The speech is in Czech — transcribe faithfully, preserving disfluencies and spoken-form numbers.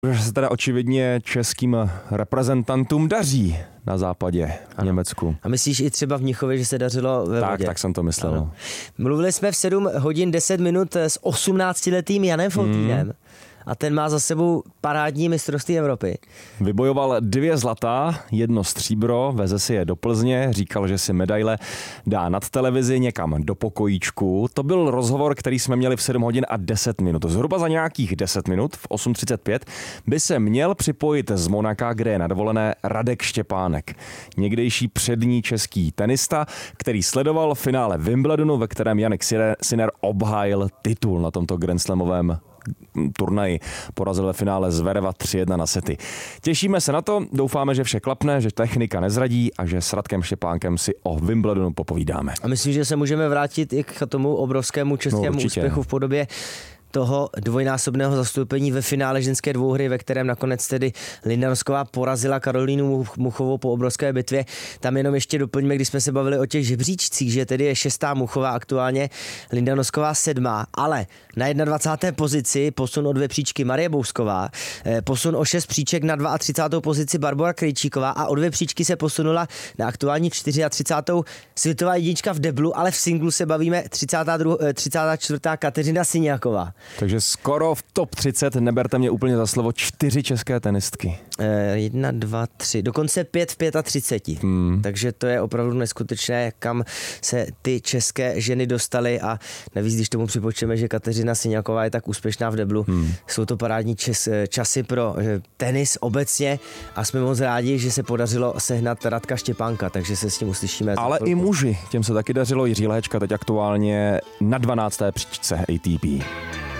Že se teda očividně českým reprezentantům daří na západě v Německu. A myslíš i třeba v Mnichově, že se dařilo ve tak, vodě? Tak jsem to myslel. Ano. Mluvili jsme v sedm hodin deset minut s osmnáctiletým Janem Foltýnem. Hmm. A ten má za sebou parádní mistrovství Evropy. Vybojoval dvě zlatá, jedno stříbro, veze si je do Plzně, říkal, že si medaile dá nad televizi někam do pokojíčku. To byl rozhovor, který jsme měli v sedm hodin a deset minut. Zhruba za nějakých deset minut, v osm třicet pět, by se měl připojit z Monaka, kde je na dovolené, Radek Štěpánek. Někdejší přední český tenista, který sledoval finále Wimbledonu, ve kterém Jannik Sinner obhájil titul na tomto grandslamovém turnaji. Porazil ve finále Zvereva tři jedna na sety. Těšíme se na to, doufáme, že vše klapne, že technika nezradí a že s Radkem Štěpánkem si o Wimbledonu popovídáme. A myslím, že se můžeme vrátit i k tomu obrovskému českému no, úspěchu v podobě toho dvojnásobného zastoupení ve finále ženské dvouhry, ve kterém nakonec tedy Linda Nosková porazila Karolínu Muchovou po obrovské bitvě. Tam jenom ještě doplňme, když jsme se bavili o těch žebříčcích, že tedy je šestá Muchová aktuálně, Linda Nosková sedmá, ale na dvacáté první pozici posun o dvě příčky Marie Bousková, posun o šest příček na třicátou druhou pozici Barbora Krejčíková a o dvě příčky se posunula na aktuální třicátou čtvrtou světová jednička v deblu, ale v singlu se bavíme třicátá druhá, třicátá čtvrtá Kateřina Siňáková. Takže skoro v top třicet, neberte mě úplně za slovo, čtyři české tenistky. E, jedna, dva, tři, dokonce pět v třiceti pěti. Hmm. Takže to je opravdu neskutečné, kam se ty české ženy dostaly a navíc, když tomu připočteme, že Kateřina Siňáková je tak úspěšná v deblu, hmm. jsou to parádní čes, časy pro tenis obecně a jsme moc rádi, že se podařilo sehnat Radka Štěpánka, takže se s tím uslyšíme. Ale i muži, těm se taky dařilo. Jiří Lehečka teď aktuálně na dvanácté příčce A T P.